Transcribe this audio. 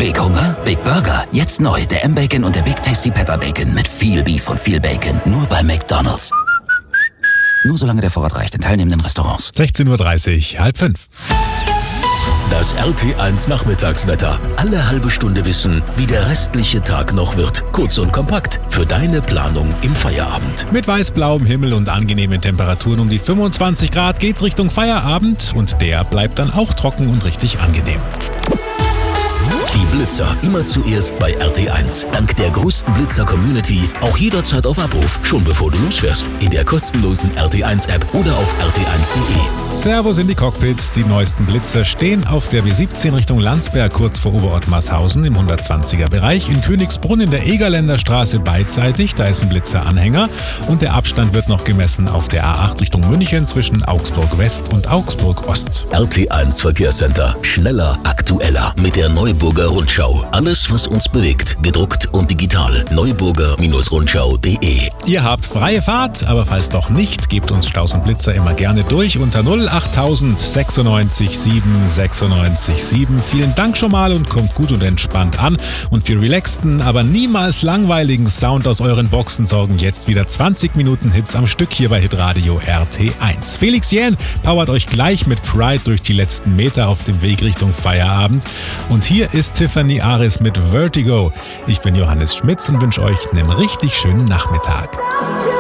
Big Hunger? Big Burger. Jetzt neu, der M-Bacon und der Big Tasty Pepper Bacon mit viel Beef und viel Bacon. Nur bei McDonald's. Nur solange der Vorrat reicht in teilnehmenden Restaurants. 16:30 Uhr, 4:30. Das RT1 Nachmittagswetter. Alle halbe Stunde wissen, wie der restliche Tag noch wird. Kurz und kompakt für deine Planung im Feierabend. Mit weiß-blauem Himmel und angenehmen Temperaturen um die 25 Grad geht's Richtung Feierabend und der bleibt dann auch trocken und richtig angenehm. Die Blitzer immer zuerst bei RT1. Dank der größten Blitzer-Community auch jederzeit auf Abruf, schon bevor du losfährst. In der kostenlosen RT1-App oder auf rt1.de. Servus in die Cockpits. Die neuesten Blitzer stehen auf der W17 Richtung Landsberg, kurz vor Oberort Masshausen im 120er Bereich. In Königsbrunn in der Egerländer Straße beidseitig, da ist ein Blitzeranhänger. Und der Abstand wird noch gemessen auf der A8 Richtung München zwischen Augsburg West und Augsburg Ost. RT1 Verkehrscenter. Schneller, aktueller. Mit der Neuburger Rundschau. Alles, was uns bewegt. Gedruckt und digital. Neuburger-Rundschau.de. Ihr habt freie Fahrt, aber falls doch nicht, gebt uns Staus und Blitzer immer gerne durch unter 08000 96 7 96 7. Vielen Dank schon mal und kommt gut und entspannt an. Und für relaxten, aber niemals langweiligen Sound aus euren Boxen sorgen jetzt wieder 20 Minuten Hits am Stück hier bei Hitradio RT1. Felix Jähn powert euch gleich mit Pride durch die letzten Meter auf dem Weg Richtung Feierabend. Und hier ist Tiffany Aris mit Vertigo. Ich bin Johannes Schmitz und wünsche euch einen richtig schönen Nachmittag.